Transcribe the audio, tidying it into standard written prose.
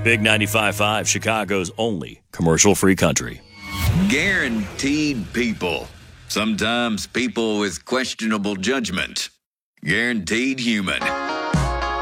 Big 95.5, Chicago's only commercial-free country. Guaranteed people. Sometimes people with questionable judgment. Guaranteed human.